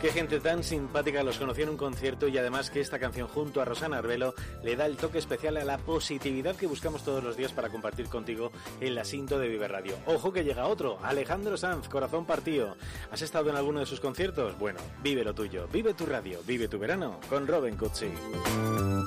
Qué gente tan simpática, los conocí en un concierto y además que esta canción junto a Rosana Arbelo le da el toque especial a la positividad que buscamos todos los días para compartir contigo en la Sinto de Vive Radio. Ojo que llega otro, Alejandro Sanz, Corazón Partido. ¿Has estado en alguno de sus conciertos? Bueno, vive lo tuyo, vive tu radio, vive tu verano con Robin Cutsi.